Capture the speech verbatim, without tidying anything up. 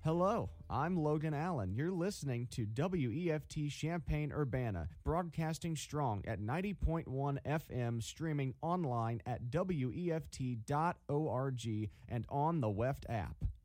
Hello, I'm Logan Allen. You're listening to W E F T Champaign-Urbana, broadcasting strong at ninety point one F M, streaming online at W E F T dot org and on the W E F T app.